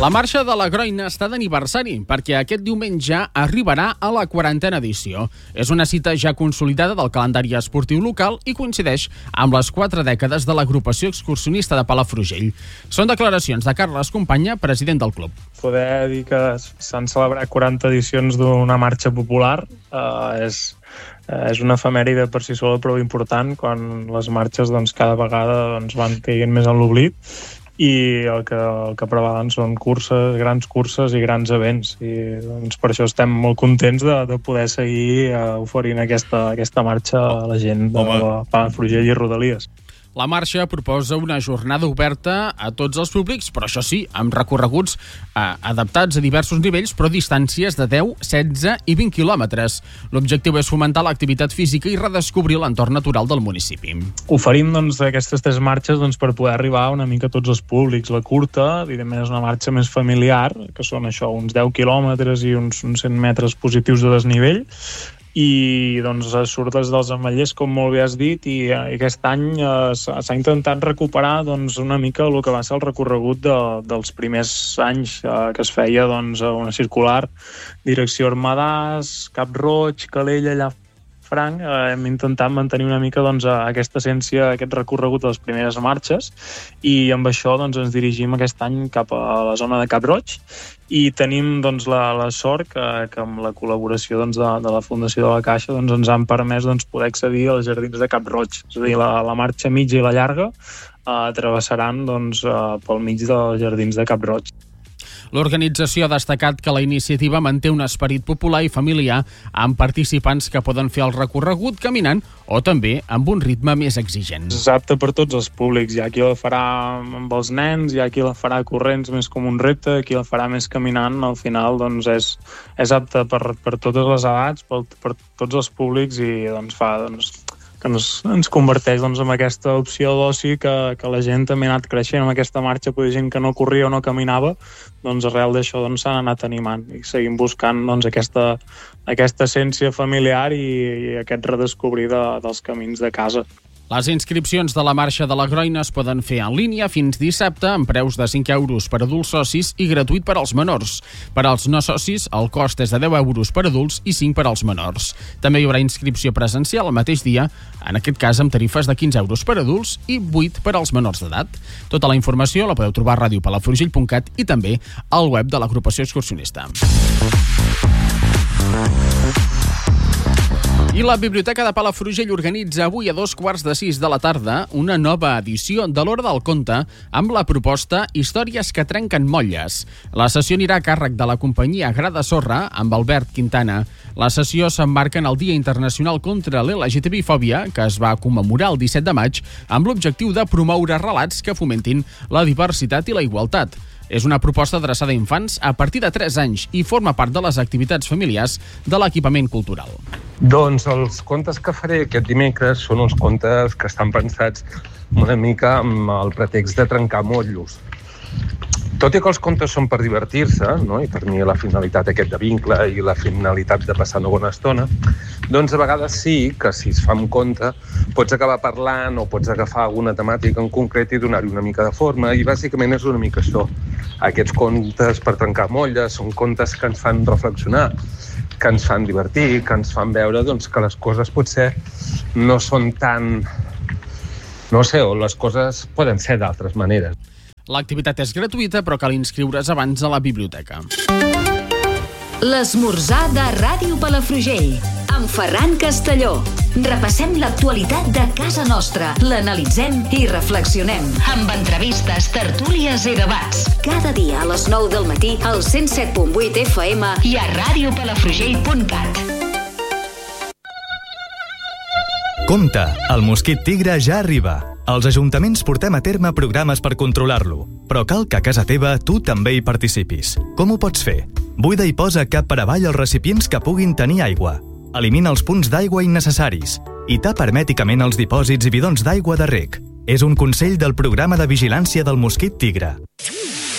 La Marxa de la Groina està d'aniversari perquè aquest diumenge arribarà a la 40a edició. És una cita ja consolidada del calendari esportiu local i coincideix amb les 4 dècades de l'agrupació excursionista de Palafrugell. Són declaracions de Carles Companya, president del club. Poder dir que s'han celebrat 40 edicions d'una marxa popular és una efemèride per si sola prou important quan les marxes cada vegada van caient més en l'oblit i el que prevalen són curses, grans curses i grans events i per això estem molt contents de poder seguir oferint aquesta marxa a la gent de Palafrugell i Rodalies. La marxa proposa una jornada oberta a tots els públics, però això sí, amb recorreguts adaptats a diversos nivells, però distàncies de 10, 16 i 20 quilòmetres. L'objectiu és fomentar l'activitat física i redescobrir l'entorn natural del municipi. Oferim aquestes 3 marxes per poder arribar una mica a tots els públics. La curta, evidentment, és una marxa més familiar, que són això, uns 10 quilòmetres i uns 100 metres positius de desnivell, i surt des dels Ametllers, com molt bé has dit, i aquest any s'ha intentat recuperar una mica el que va ser el recorregut dels primers anys que es feia una circular, direcció Ermedàs, Cap Roig, Calella, Llafranc. Hem intentat mantenir una mica aquesta essència, aquest recorregut de les primeres marxes, i amb això ens dirigim aquest any cap a la zona de Cap Roig i tenim la sort que amb la col·laboració de la Fundació de la Caixa ens han permès poder accedir als jardins de Cap Roig. És a dir, la marxa mitja i la llarga travessaran pel mig dels jardins de Cap Roig. L'organització ha destacat que la iniciativa manté un esperit popular i familiar amb participants que poden fer el recorregut caminant o també amb un ritme més exigent. És apte per tots els públics. Hi ha qui la farà amb els nens, hi ha qui la farà corrents més com un repte, qui la farà més caminant. Al final és apte per totes les edats, per tots els públics i fa que ens converteix en aquesta opció d'oci que la gent també ha anat creixent amb aquesta marxa, però gent que no corria o no caminava, arrel d'això s'han anat animant i seguim buscant aquesta essència familiar i aquest redescobrir dels camins de casa. Les inscripcions de la Marxa de la Groina es poden fer en línia fins dissabte amb preus de 5 euros per adults socis i gratuït per als menors. Per als no socis, el cost és de 10 euros per adults i 5 per als menors. També hi haurà inscripció presencial el mateix dia, en aquest cas amb tarifes de 15 euros per adults i 8 per als menors d'edat. Tota la informació la podeu trobar a radiopalafrugell.cat i també al web de l'agrupació excursionista. I la Biblioteca de Palafrugell organitza avui a 5:15 de la tarda una nova edició de l'Hora del Conte amb la proposta Històries que trenquen motlles. La sessió anirà a càrrec de la companyia Gra de Sorra amb Albert Quintana. La sessió s'emmarca en el Dia Internacional contra l'LGTBI-fòbia, que es va commemorar el 17 de maig amb l'objectiu de promoure relats que fomentin la diversitat i la igualtat. És una proposta adreçada a infants a partir de 3 anys i forma part de les activitats familiars de l'equipament cultural. Doncs els contes que faré aquest dimecres són uns contes que estan pensats una mica amb el pretext de trencar motllos. Tot i que els contes són per divertir-se, no? I per mi la finalitat aquest de vincle i la finalitat de passar una bona estona, doncs a vegades sí que si es fa un conte pots acabar parlant o pots agafar alguna temàtica en concret i donar-hi una mica de forma, i bàsicament és una mica això. Aquests contes per trencar molles són contes que ens fan reflexionar, que ens fan divertir, que ens fan veure que les coses potser no són tan... no sé, o les coses poden ser d'altres maneres. L'activitat és gratuïta, però cal inscriure's abans a la biblioteca. L'esmorzar de Ràdio Palafrugell, amb Ferran Castelló. Repassem l'actualitat de casa nostra, l'analitzem i reflexionem. Amb entrevistes, tertúlies i debats. Cada dia a les 9 del matí, al 107.8 FM i a radiopalafrugell.cat. Compte, el mosquit tigre ja arriba. Els ajuntaments portem a terme programes per controlar-lo, però cal que a casa teva tu també hi participis. Com ho pots fer? Buida i posa cap per avall els recipients que puguin tenir aigua. Elimina els punts d'aigua innecessaris i tapa hermèticament els dipòsits i bidons d'aigua de reg. És un consell del programa de vigilància del mosquit tigre.